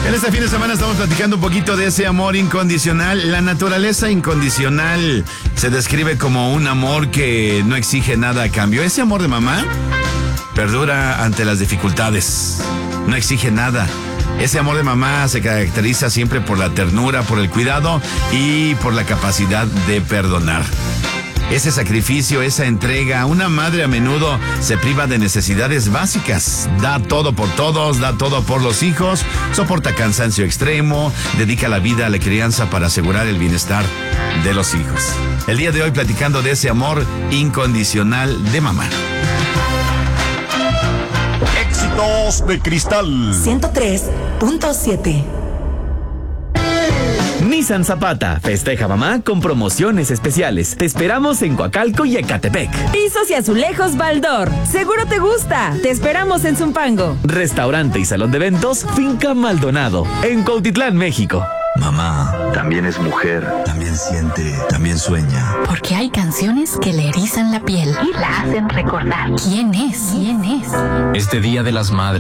En este fin de semana estamos platicando un poquito de ese amor incondicional. La naturaleza incondicional se describe como un amor que no exige nada a cambio. Ese amor de mamá perdura ante las dificultades. No exige nada. Ese amor de mamá se caracteriza siempre por la ternura, por el cuidado y por la capacidad de perdonar. Ese sacrificio, esa entrega, una madre a menudo se priva de necesidades básicas. Da todo por todos, da todo por los hijos, soporta cansancio extremo, dedica la vida a la crianza para asegurar el bienestar de los hijos. El día de hoy platicando de ese amor incondicional de mamá. Éxitos de Cristal 103.7. Nissan Zapata festeja mamá con promociones especiales. Te esperamos en Coacalco y Ecatepec. Pisos y azulejos Baldor. Seguro te gusta. Te esperamos en Zumpango. Restaurante y salón de eventos Finca Maldonado en Cuautitlán, México. Mamá también es mujer, también siente, también sueña. Porque hay canciones que le erizan la piel y la hacen recordar quién es. Este Día de las Madres.